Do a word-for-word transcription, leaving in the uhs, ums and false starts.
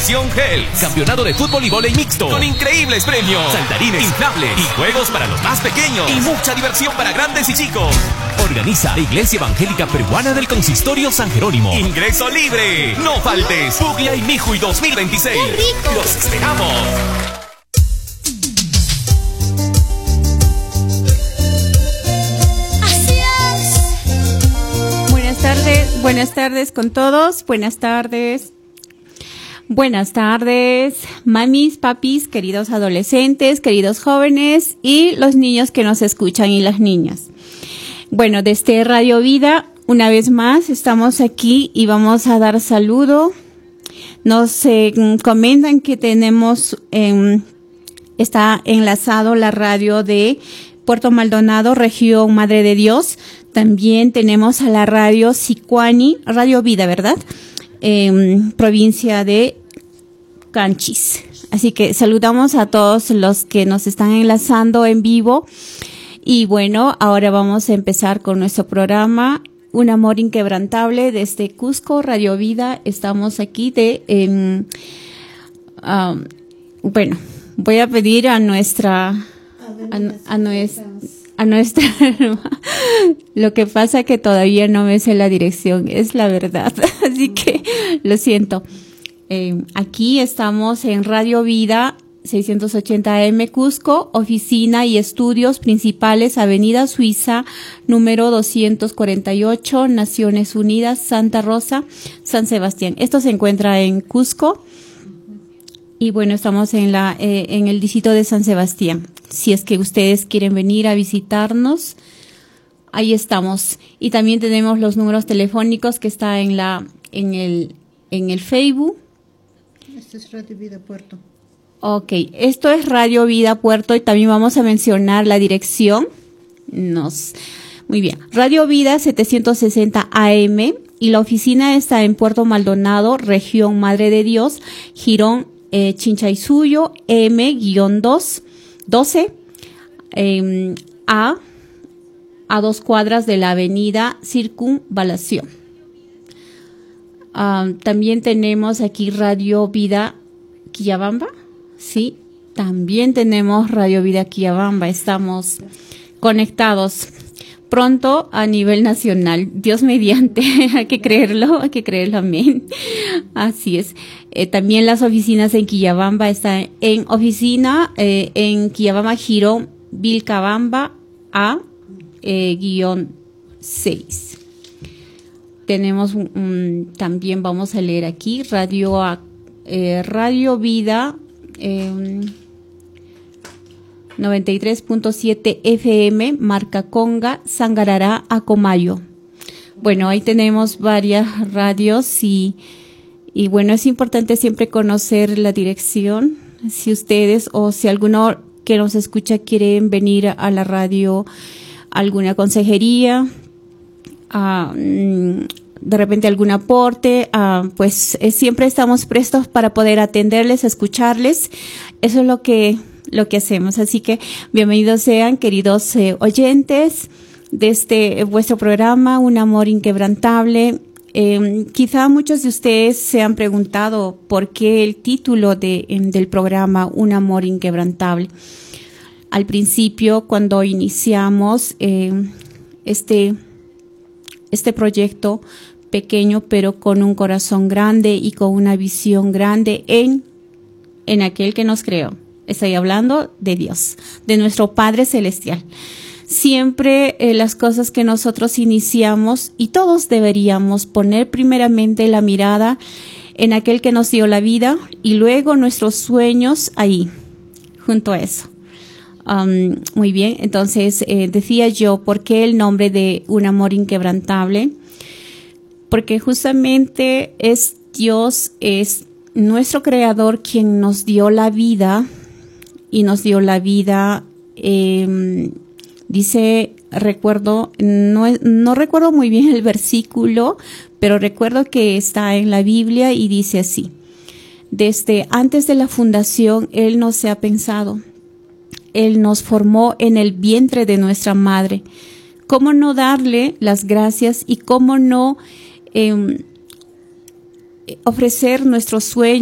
Selección Health. Campeonato de fútbol y vóley mixto. Con increíbles premios. Saltarines, inflables y juegos para los más pequeños. Y mucha diversión para grandes y chicos. Organiza la Iglesia Evangélica Peruana del Consistorio San Jerónimo. Ingreso libre. No faltes. Puglia y Mijuy dos mil veintiséis. ¡Qué rico! ¡Los esperamos! Buenas tardes, buenas tardes con todos, buenas tardes, buenas tardes, mamis, papis, queridos adolescentes, queridos jóvenes y los niños que nos escuchan y las niñas. Bueno, desde Radio Vida, una vez más, estamos aquí y vamos a dar saludo. Nos eh, comentan que tenemos, eh, está enlazado la radio de Puerto Maldonado, región Madre de Dios. También tenemos a la radio Sicuani, Radio Vida, ¿verdad? Eh, provincia de Canchis. Así que saludamos a todos los que nos están enlazando en vivo. Y bueno, ahora vamos a empezar con nuestro programa Un Amor Inquebrantable desde Cusco, Radio Vida. Estamos aquí de... Eh, um, bueno, voy a pedir a nuestra... A, a, nuestra, a nuestra lo que pasa que todavía no me sé la dirección, es la verdad, así que lo siento. Eh, aquí estamos en Radio Vida seiscientos ochenta A M Cusco, oficina y estudios principales, Avenida Suiza, número doscientos cuarenta y ocho, Naciones Unidas, Santa Rosa, San Sebastián. Esto se encuentra en Cusco. Y bueno, estamos en la eh, en el distrito de San Sebastián. Si es que ustedes quieren venir a visitarnos, ahí estamos. Y también tenemos los números telefónicos que está en la en el en el Facebook. Esto es Radio Vida Puerto. Ok, esto es Radio Vida Puerto y también vamos a mencionar la dirección. Nos muy bien. Radio Vida setecientos sesenta A M y la oficina está en Puerto Maldonado, región Madre de Dios, Girón Eh, Chinchaysuyo, M dos, doce, eh, A, a dos cuadras de la avenida Circunvalación. Uh, también tenemos aquí Radio Vida Quillabamba, sí, también tenemos Radio Vida Quillabamba, estamos conectados. Pronto a nivel nacional, Dios mediante, hay que creerlo, hay que creerlo, amén. Así es. Eh, también las oficinas en Quillabamba están en oficina eh, en Quillabamba, Girón, Vilcabamba, A, eh, guión seis. Tenemos un, un, también vamos a leer aquí, Radio, eh, Radio Vida, eh, noventa y tres punto siete F M, Marca Conga, Sangarará, Acomayo. Bueno, ahí tenemos varias radios y, y bueno, es importante siempre conocer la dirección. Si ustedes o si alguno que nos escucha quieren venir a la radio, alguna consejería, uh, de repente algún aporte, uh, pues eh, siempre estamos prestos para poder atenderles, escucharles. Eso es lo que lo que hacemos. Así que bienvenidos sean, queridos eh, oyentes de este vuestro programa Un Amor Inquebrantable. Eh, quizá muchos de ustedes se han preguntado por qué el título de, en, del programa Un Amor Inquebrantable. Al principio, cuando iniciamos eh, este, este proyecto pequeño, pero con un corazón grande y con una visión grande en, en aquel que nos creó. Estoy hablando de Dios, de nuestro Padre Celestial. Siempre eh, las cosas que nosotros iniciamos y todos deberíamos poner primeramente la mirada en aquel que nos dio la vida y luego nuestros sueños ahí, junto a eso. Um, muy bien, entonces eh, decía yo, ¿por qué el nombre de Un Amor Inquebrantable? Porque justamente es Dios, es nuestro Creador quien nos dio la vida. Y nos dio la vida, eh, dice, recuerdo, no, no recuerdo muy bien el versículo, pero recuerdo que está en la Biblia y dice así: desde antes de la fundación, Él nos ha pensado, Él nos formó en el vientre de nuestra madre. ¿Cómo no darle las gracias y cómo no eh, ofrecer nuestros sueños?